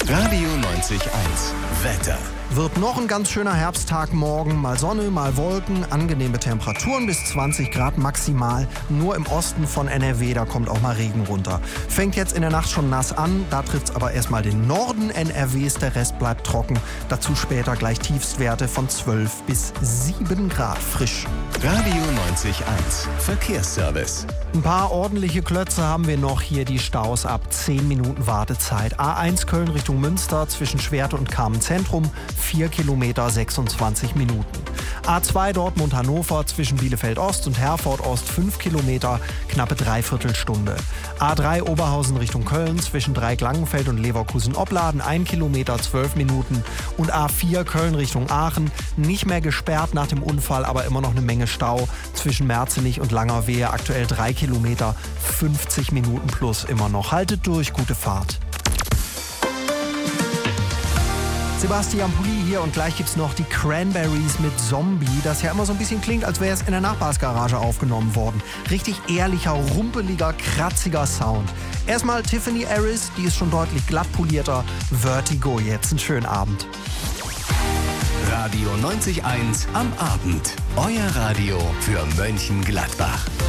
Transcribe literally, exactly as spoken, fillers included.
Radio neunzig eins. Wetter. Wird noch ein ganz schöner Herbsttag morgen. Mal Sonne, mal Wolken, angenehme Temperaturen bis zwanzig Grad maximal. Nur im Osten von N R W, da kommt auch mal Regen runter. Fängt jetzt in der Nacht schon nass an, da trifft's aber erstmal den Norden N R Ws, der Rest bleibt trocken. Dazu später gleich Tiefstwerte von zwölf bis sieben Grad frisch. Radio neunzig eins. Verkehrsservice. Ein paar ordentliche Klötze haben wir noch. Hier die Staus ab zehn Minuten Wartezeit. A eins Köln Richtung Münster zwischen Schwerte und Kamen Zentrum, vier Kilometer sechsundzwanzig Minuten. A zwei Dortmund-Hannover zwischen Bielefeld Ost und Herford Ost, fünf Kilometer, knappe Dreiviertelstunde. A drei Oberhausen Richtung Köln zwischen Dreieck-Langenfeld und Leverkusen-Opladen, ein Kilometer, zwölf Minuten. Und A vier Köln Richtung Aachen, nicht mehr gesperrt nach dem Unfall, aber immer noch eine Menge Stau zwischen Merzenich und Langerwehe, aktuell drei Kilometer, fünfzig Minuten plus immer noch. Haltet durch, gute Fahrt. Sebastian Pulli hier und gleich gibt's noch die Cranberries mit Zombie, das ja immer so ein bisschen klingt, als wäre es in der Nachbarsgarage aufgenommen worden. Richtig ehrlicher, rumpeliger, kratziger Sound. Erstmal Tiffany Harris, die ist schon deutlich glatt polierter. Vertigo jetzt, einen schönen Abend. Radio neunzig eins am Abend. Euer Radio für Mönchengladbach.